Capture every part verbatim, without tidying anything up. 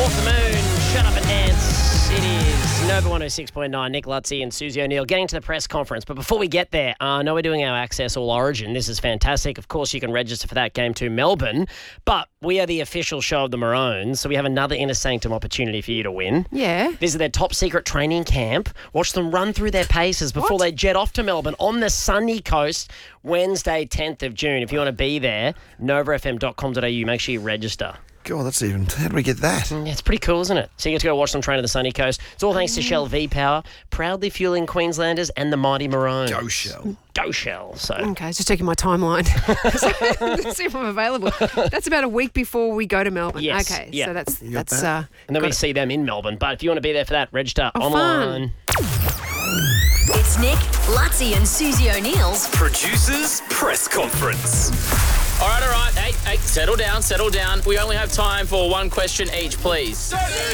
Walk the Moon, Shut Up and Dance. It is Nova one oh six point nine. Nick Lutzy and Susie O'Neill getting to the press conference. But before we get there, I know we're doing our Access All Origin. This is fantastic. Of course, you can register for that game to Melbourne. But we are the official show of the Maroons, so we have another Inner Sanctum opportunity for you to win. Yeah. Visit their top secret training camp. Watch them run through their paces before What? they jet off to Melbourne on the sunny coast, Wednesday, tenth of June. If you want to be there, nova f m dot com dot a u. Make sure you register. God, that's even... How do we get that? Yeah, it's pretty cool, isn't it? So you get to go watch them train to the sunny coast. It's all thanks to Shell V-Power, proudly fueling Queenslanders and the mighty Maroons. Go Shell. Go Shell. So Okay, just checking my timeline. Let's see if I'm available. That's about a week before we go to Melbourne. Yes, Okay, yeah. so that's You got that's that? uh and then we got it. see them in Melbourne. But if you want to be there for that, register Oh, online. It's Nick, Lutzy and Susie O'Neill's Producers Press Conference. All right, all right. Hey, hey, settle down, settle down. We only have time for one question each, please.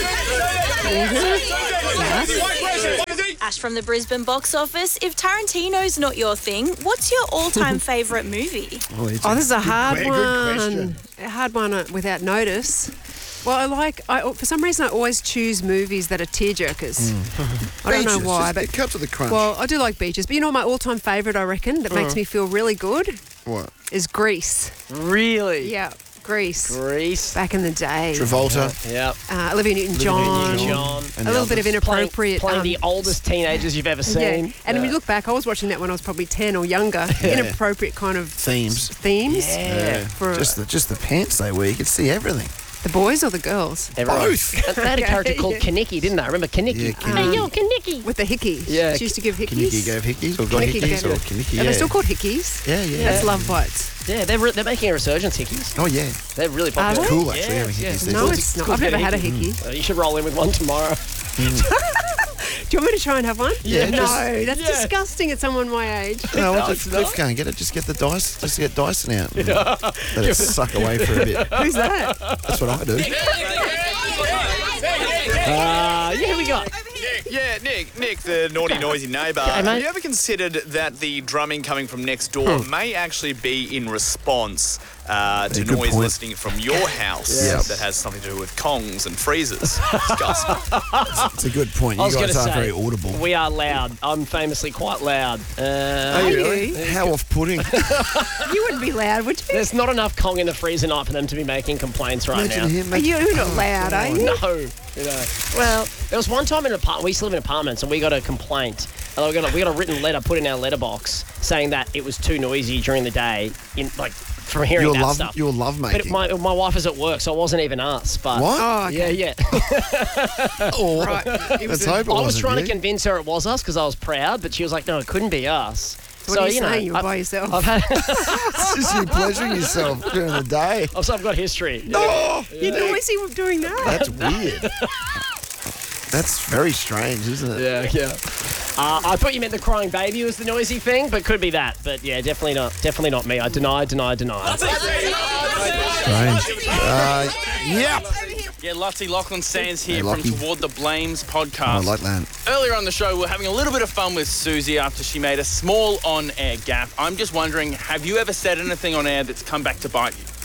Ash from the Brisbane box office. If Tarantino's not your thing, what's your all-time favourite movie? Oh, it's Oh, this is a hard good, one. Good question. A hard one uh, without notice. Well, I like, I, for some reason, I always choose movies that are tearjerkers. I don't know Beaches, why, just- but it cuts with the crunch. well, I do like Beaches. But you know, my all-time favourite, I reckon, that makes me feel really good what? is Grease. Really? Yeah, Grease. Grease. Back in the day, Travolta. Yep. uh, Olivia Newton-John. John. And A the little bit of others. Playing, inappropriate. playing um, the oldest teenagers you've ever yeah, seen. and when you look back, I was watching that when I was probably ten or younger. Inappropriate kind of Themes. themes. Yeah. For Just the just the pants they wear. You could see everything. the boys or the girls Everyone. Both. They had a character called Yeah. Kaniki, didn't they? I remember Kaniki. Yeah, Kaniki. Hey, yo, Kaniki. with the hickey. Yeah. She used to give hickeys. Kinnicky gave hickeys or got Kinnicky hickeys gave- or Kinnicky, Are yeah. they still called hickeys? Yeah, yeah. That's love bites. Yeah, they're, re- they're making a resurgence, hickeys. Oh, yeah. They're really Are popular. they? Cool, actually, Yeah, having yeah. hickeys. these No, days. it's not. cool I've to never get had a a hickey. hickey. Uh, you should roll in with one tomorrow. Do you want me to try and have one? Yeah, No, just- that's Yeah. disgusting at someone my age. No, No, what's it's if Cliff not. can't get it? Just get the dice. Just get Dyson out. And let it suck away for a bit. Who's that? That's what I do. Uh, yeah, we got. Yeah, Nick, Nick, the naughty, noisy neighbour. mate. Have you ever considered that the drumming coming from next door may actually be in response uh, to Yeah, good noise point. listening from your house Yes. that has something to do with Kongs and freezers? Disgusting. It's a good point. I You was going guys to are say, very audible. we are loud. I'm famously quite loud. Uh, Are you really? How off-putting. You wouldn't be loud, would you? there's not enough Kong in the freezer night for them to be making complaints right Imagine now. him. Are you you're not loud, are you? No. You know. Well, there was one time in an apartment. We used to live in apartments, and we got a complaint. And we got a, we got a written letter put in our letterbox saying that it was too noisy during the day, in like from hearing Your that love, stuff. your love But making. it, my my wife was at work, so it wasn't even us. But What? Oh, okay. yeah, yeah. Oh, Right. It was let's a- hope it I was wasn't trying you. to convince her it was us because I was proud, but she was like, "No, it couldn't be us." What so are you, you know, saying? You were I've, by yourself. I've had, It's just you pleasuring yourself during the day. I've, I've got history. Oh, You're noisy with doing that. that's weird. That's very strange, isn't it? Yeah, yeah. Uh, I thought you meant the crying baby was the noisy thing, but could be that. But yeah, definitely not. Definitely not me. I deny, deny, deny. Strange. Uh, yeah. Yeah, Lutzy Lachlan Sands here Hey, from Lockie. Toward the Blames I podcast. like that. Earlier on the show, we're having a little bit of fun with Susie after she made a small on-air gap. I'm just wondering, have you ever said anything on air that's come back to bite you?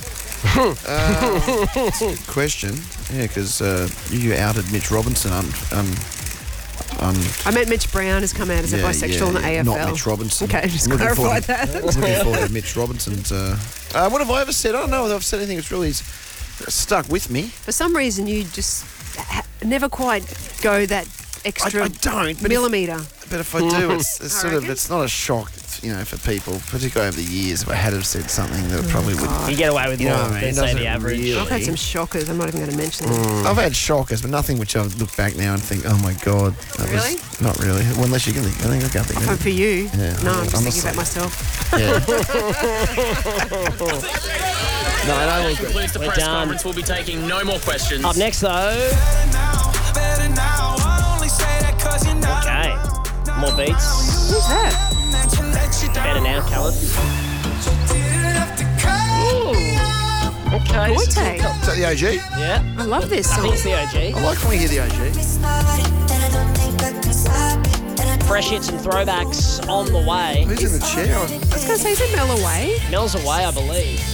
Good question. Yeah, because uh, you outed Mitch Robinson on. on, on I meant Mitch Brown has come out as a yeah, bisexual yeah, in the yeah, A F L. Not Mitch Robinson. Okay, just Looking clarify forward- that. Looking forward to Mitch Robinson's. Uh, uh, what have I ever said? I don't know if I've said anything that's really s- stuck with me. For some reason, you just ha- never quite go that I, extra I don't. But if, millimetre. but if I do, it's, it's I sort of reckon. it's not a shock, it's, you know, for people, particularly over the years. If I had have said something that probably would. You get away with You know more what I than mean? say Doesn't the average. really- I've had some shockers. I'm not even going to mention them. I've had shockers, but nothing which I would look back now and think, oh my god, that Really? was not really. Well, unless you can think, I think I can't think. But of for it. you, Yeah, no, I'm just I'm thinking the about same. myself. Yeah. No, I don't agree. Concludes the We're press done. conference. We'll be taking no more questions. Up next, though. Okay. More beats. Who's that? Better now, Callum. Ooh. Okay. Boy this is- Take. Is that the O G? Yeah. I love this I song. think it's the O G. I like when we hear the O G. Fresh hits and throwbacks on the way. Who's in the chair? I was going to say, is it Mel away? Mel's away, I believe.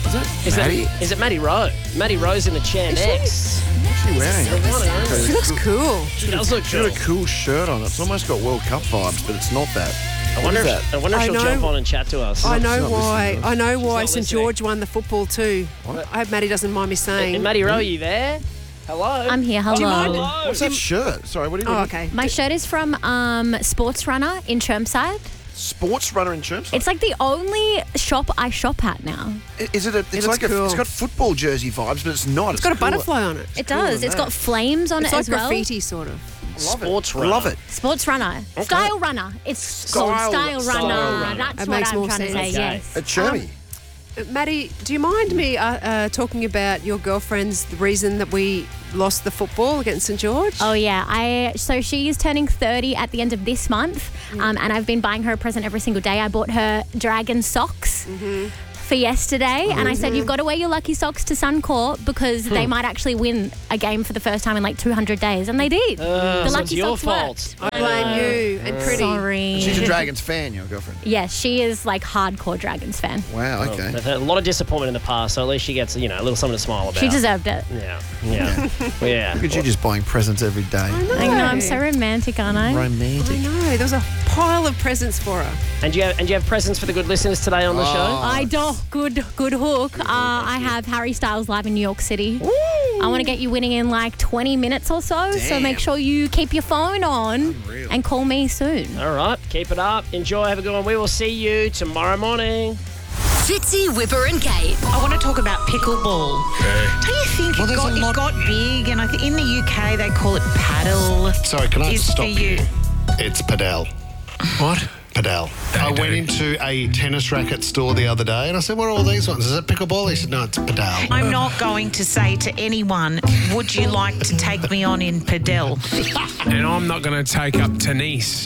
Is that Is Maddie? that is it Maddie Rowe? Maddie Rowe's in the chair next. What's she wearing? She looks cool. She does look She cool. got a cool shirt on. It's almost got World Cup vibes, but it's not that. I wonder What if is that? I wonder if I she'll know- jump on and chat to us. I know she's not why. listening to us. I know why not St listening. George won the football too. I hope Maddie doesn't mind me saying. And Maddie Rowe, are you there? Hello. I'm here. Hello. Hello. What's that shirt? Sorry, what are you Oh, doing? okay. My shirt is from um, Sports Runner in Chermside. Sports runner in Chermside. It's like the only shop I shop at now. I- Is it a? It's looks like a. cool. It's got football jersey vibes, but it's not. It's got a butterfly on it. It cooler does. than It's that. got flames on It's it like as well. graffiti, sort of. Sports I runner. love it. Sports Runner. Style Runner. It's called Style- Style Style Runner. Runner. That's That what makes I'm more trying to say, sense. Okay. yes. At Chermy. Uh, Maddie, do you mind me uh, uh, talking about your girlfriend's the reason that we lost the football against St George? Oh yeah, I so she is turning thirty at the end of this month, um, and I've been buying her a present every single day. I bought her dragon socks for yesterday, and I said you've got to wear your lucky socks to Suncorp because they might actually win a game for the first time in like two hundred days, and they did. Uh, the so lucky it's your socks fault. worked. I blame you and Pretty. Sorry. She's a Dragons fan, your girlfriend. Yes, she is like hardcore Dragons fan. Wow. Okay. They've had a lot of disappointment in the past, so at least she gets, you know, a little something to smile about. She deserved it. Yeah. Yeah. yeah. Look at you just buying presents every day. I know, I'm so romantic, aren't I? I Romantic. know. There was a pile of presents for her. And you have and you have presents for the good listeners today on the Oh. show? I do. Good, good hook. Uh, I have Harry Styles live in New York City. I want to get you winning in like twenty minutes or so. So Damn. make sure you keep your phone on and call me soon. All right. Keep it up. Enjoy. Have a good one. We will see you tomorrow morning. Fitzy, Whipper and Kate. I want to talk about pickleball. Do you think Well, it, there's got, a lot- it got big? And I think in the U K they call it paddle. Sorry, can I Is stop for you. you? It's Padel. What? Padel. I went into a tennis racket store the other day and I said, what are all these ones? Is it pickleball? He said, no, it's Padel. I'm not going to say to anyone, would you like to take me on in padel? And I'm not going to take up tennis.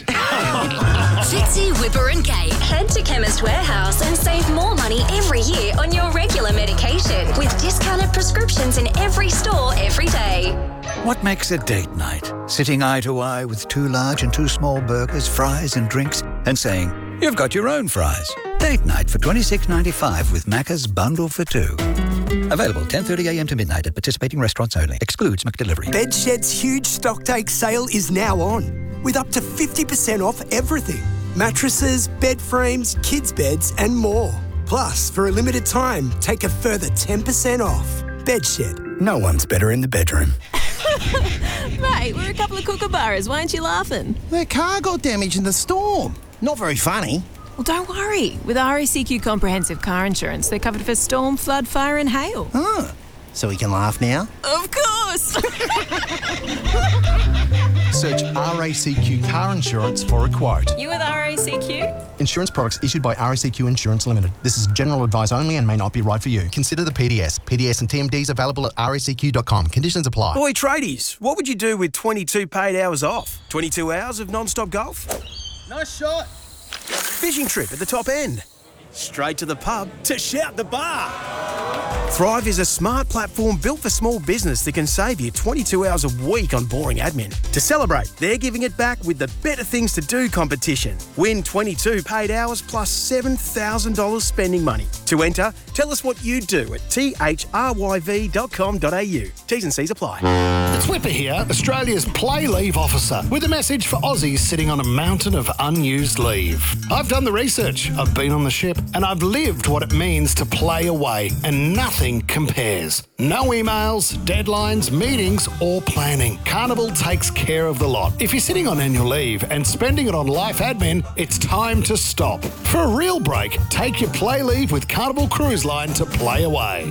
Fitzy, Whipper and Kate. Head to Chemist Warehouse and save more money every year on your regular medication with discounted prescriptions in every store every day. What makes a date night? Sitting eye to eye with two large and two small burgers, fries and drinks, and saying, you've got your own fries. Date night for twenty-six ninety-five with Macca's Bundle for Two. Available ten thirty a m to midnight at participating restaurants only. Excludes McDelivery. Bedshed's huge stock take sale is now on, with up to fifty percent off everything. Mattresses, bed frames, kids' beds, and more. Plus, for a limited time, take a further ten percent off. Bedshed. No one's better in the bedroom. Mate, we're a couple of kookaburras. Why aren't you laughing? Their car got damaged in the storm. Not very funny. Well, don't worry. With R A C Q Comprehensive Car Insurance, they're covered for storm, flood, fire and hail. Ah, so we can laugh now? Of course! Search R A C Q Car Insurance for a quote. You with R A C Q? Insurance products issued by R A C Q Insurance Limited. This is general advice only and may not be right for you. Consider the P D S. P D S and T M Ds available at R A C Q dot com. Conditions apply. Boy, tradies, what would you do with twenty-two paid hours off? twenty-two hours of non-stop golf? Nice shot. Fishing trip at the top end? Straight to the pub to shout the bar? Thrive is a smart platform built for small business that can save you twenty-two hours a week on boring admin. To celebrate, they're giving it back with the Better Things to Do competition. Win twenty-two paid hours plus seven thousand dollars spending money. To enter, tell us what you do at t h r y v dot com dot a u. T's and C's apply. It's Whipper here, Australia's play leave officer, with a message for Aussies sitting on a mountain of unused leave. I've done the research, I've been on the ship, and I've lived what it means to play away, and nothing compares. No emails, deadlines, meetings, or planning. Carnival takes care of the lot. If you're sitting on annual leave and spending it on life admin, it's time to stop. For a real break, take your play leave with Carnival Cruise Line to play away.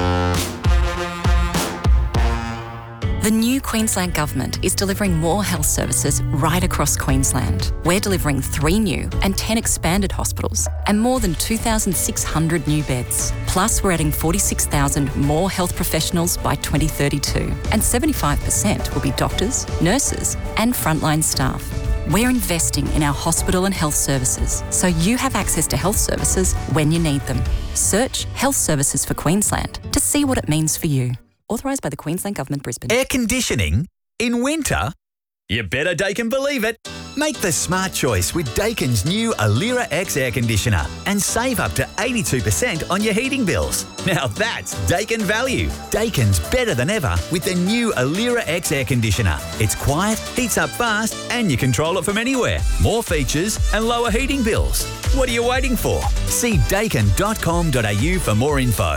The new Queensland Government is delivering more health services right across Queensland. We're delivering three new and ten expanded hospitals and more than two thousand six hundred new beds. Plus, we're adding forty-six thousand more health professionals by twenty thirty-two, and seventy-five percent will be doctors, nurses, and frontline staff. We're investing in our hospital and health services so you have access to health services when you need them. Search Health Services for Queensland to see what it means for you. Authorised by the Queensland Government, Brisbane. Air conditioning in winter? You better dake and believe it. Make the smart choice with Dakin's new Alira X air conditioner and save up to eighty-two percent on your heating bills. Now that's Dakin value. Dakin's better than ever with the new Alira X air conditioner. It's quiet, heats up fast, and you control it from anywhere. More features and lower heating bills. What are you waiting for? See dakin dot com dot a u for more info.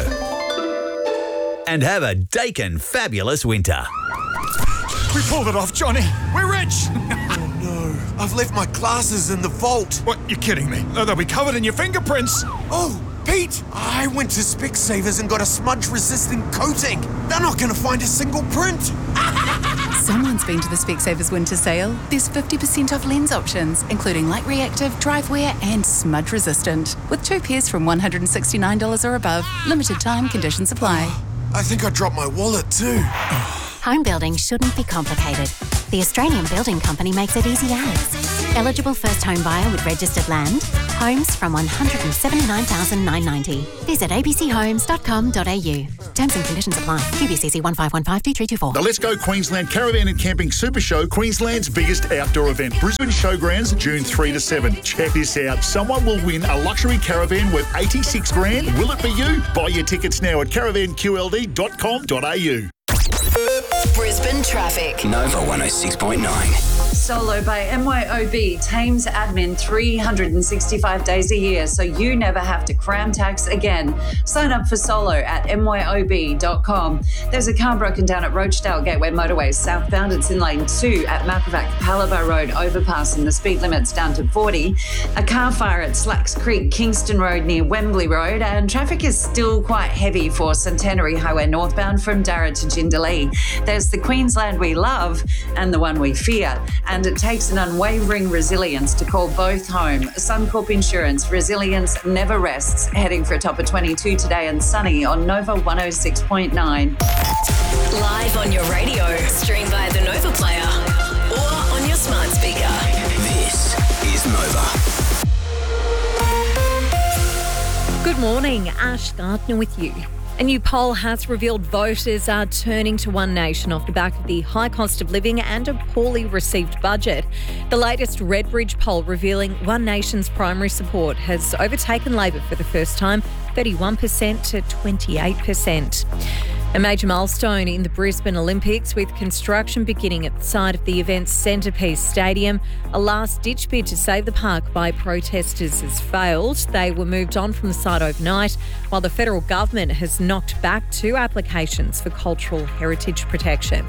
And have a Dakin fabulous winter. We pulled it off, Johnny. We're rich. Oh, no. I've left my glasses in the vault. What? You're kidding me. Oh, they'll be covered in your fingerprints. Oh, Pete, I went to Specsavers and got a smudge-resistant coating. They're not going to find a single print. Someone's been to the Specsavers winter sale. There's fifty percent off lens options, including light reactive, drive wear and smudge resistant. With two pairs from one hundred sixty-nine dollars or above. Limited time, conditions apply. I think I dropped my wallet too. Home building shouldn't be complicated. The Australian Building Company makes it easy as. Eligible first home buyer with registered land. Homes from one hundred seventy-nine thousand nine hundred ninety. Visit a b c homes dot com dot a u. Terms and conditions apply. Q B C C one five one five two three two four. The Let's Go Queensland Caravan and Camping Super Show, Queensland's biggest outdoor event. Brisbane Showgrounds, June third to seventh. Check this out. Someone will win a luxury caravan worth eighty-six grand. Will it be you? Buy your tickets now at caravan q l d dot com dot a u. Brisbane traffic. Nova one oh six point nine. Solo by M Y O B tames admin three hundred sixty-five days a year so you never have to cram tax again. Sign up for Solo at m y o b dot com. There's a car broken down at Rochedale Gateway Motorway southbound. It's in lane two at Mapavat Palabar Road overpass and the speed limit's down to forty. A car fire at Slacks Creek Kingston Road near Wembley Road, and traffic is still quite heavy for Centenary Highway northbound from Darra to Jindalee. There's the Queensland we love and the one we fear. And it takes an unwavering resilience to call both home. Suncorp Insurance, resilience never rests. Heading for a top of twenty-two today and sunny on Nova one oh six point nine. Live on your radio, stream via the Nova player or on your smart speaker. This is Nova. Good morning, Ash Gardner with you. A new poll has revealed voters are turning to One Nation off the back of the high cost of living and a poorly received budget. The latest Redbridge poll revealing One Nation's primary support has overtaken Labor for the first time, thirty-one percent to twenty-eight percent. A major milestone in the Brisbane Olympics, with construction beginning at the side of the event's centrepiece stadium. A last-ditch bid to save the park by protesters has failed. They were moved on from the site overnight, while the federal government has knocked back two applications for cultural heritage protection.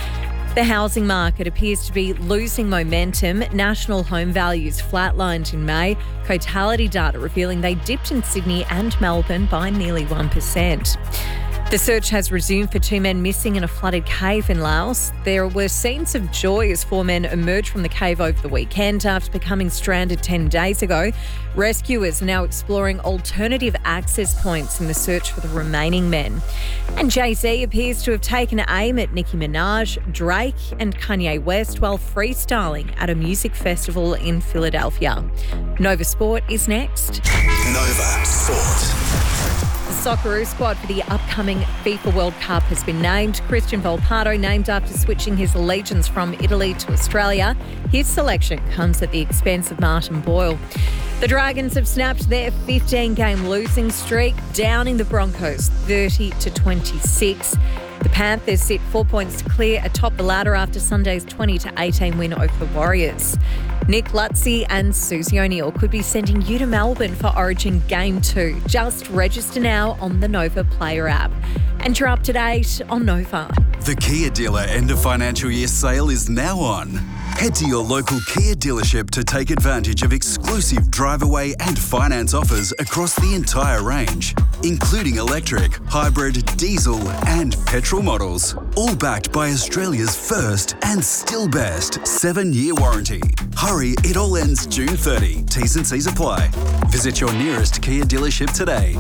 The housing market appears to be losing momentum. National home values flatlined in May. Cotality data revealing they dipped in Sydney and Melbourne by nearly one percent. The search has resumed for two men missing in a flooded cave in Laos. There were scenes of joy as four men emerged from the cave over the weekend after becoming stranded ten days ago. Rescuers are now exploring alternative access points in the search for the remaining men. And Jay-Z appears to have taken aim at Nicki Minaj, Drake and Kanye West while freestyling at a music festival in Philadelphia. Nova Sport is next. Nova Sport. The Socceroo squad for the upcoming FIFA World Cup has been named. Christian Volpato named after switching his allegiance from Italy to Australia. His selection comes at the expense of Martin Boyle. The Dragons have snapped their fifteen-game losing streak, downing the Broncos thirty to twenty-six. The Panthers sit four points clear atop the ladder after Sunday's twenty to eighteen win over the Warriors. Nick Lutzi and Susie O'Neill could be sending you to Melbourne for Origin Game two. Just register now on the Nova Player app. And you're up to date on Nova. The Kia dealer end of financial year sale is now on. Head to your local Kia dealership to take advantage of exclusive drive away and finance offers across the entire range, including electric, hybrid, diesel and petrol models. All backed by Australia's first and still best seven-year warranty. Hurry, it all ends June thirtieth. T's and C's apply. Visit your nearest Kia dealership today.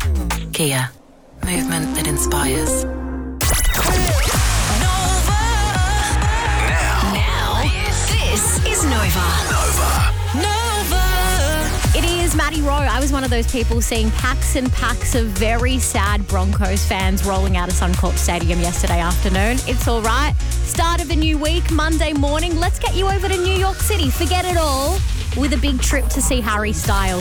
Kia. Movement that inspires. This is Nova. Nova. Nova. It is Maddie row. I was one of those people seeing packs and packs of very sad Broncos fans rolling out of Suncorp Stadium yesterday afternoon. It's all right. Start of a new week, Monday morning. Let's get you over to New York City. Forget it all with a big trip to see Harry Styles.